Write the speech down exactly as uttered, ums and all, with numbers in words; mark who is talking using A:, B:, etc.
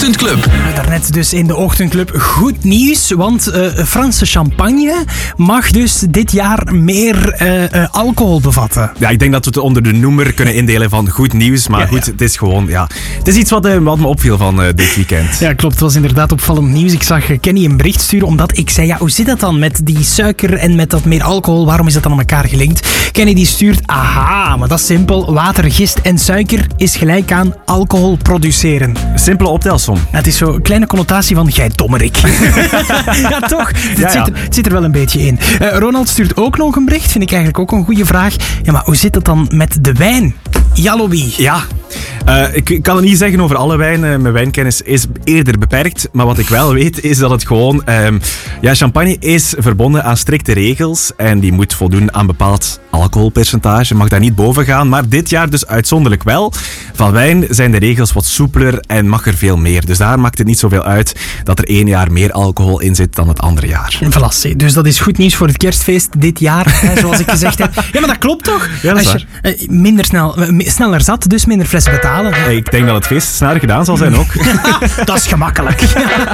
A: Ochtendclub.
B: Daarnet dus in de Ochtendclub goed nieuws, want uh, Franse champagne mag dus dit jaar meer uh, uh, alcohol bevatten.
C: Ja, ik denk dat we het onder de noemer kunnen indelen van goed nieuws, maar ja, goed, ja. het is gewoon, ja, het is iets wat, uh, wat me opviel van uh, dit weekend.
B: Ja, klopt, het was inderdaad opvallend nieuws. Ik zag uh, Kenny een bericht sturen, omdat ik zei, ja, hoe zit dat dan met die suiker en met dat meer alcohol? Waarom is dat dan aan elkaar gelinkt? Kenny die stuurt, aha, maar dat is simpel. Water, gist en suiker is gelijk aan alcohol produceren.
C: Simpele optelsom.
B: Het is zo'n kleine connotatie van gij dommerik. Ja, toch? Het, ja, ja. Zit er, het zit er wel een beetje in. Uh, Ronald stuurt ook nog een bericht, vind ik eigenlijk ook een goede vraag. Ja, maar hoe zit het dan met de wijn? Jalloby.
C: Ja, uh, ik, ik kan het niet zeggen over alle wijn. Uh, mijn wijnkennis is eerder beperkt. Maar wat ik wel weet is dat het gewoon... Um, ja, champagne is verbonden aan strikte regels. En die moet voldoen aan bepaald alcoholpercentage. Mag daar niet boven gaan. Maar dit jaar dus uitzonderlijk wel. Van wijn zijn de regels wat soepeler en mag er veel meer. Dus daar maakt het niet zoveel uit dat er één jaar meer alcohol in zit dan het andere jaar.
B: Voilà, dus dat is goed nieuws voor het kerstfeest dit jaar, hè, zoals ik gezegd heb. Ja, maar dat klopt toch?
C: Ja, dat is
B: Als je uh, minder snel, uh, sneller zat, dus minder flessen betalen.
C: Hey, ik denk dat het feest sneller gedaan zal zijn ook.
B: Dat is gemakkelijk.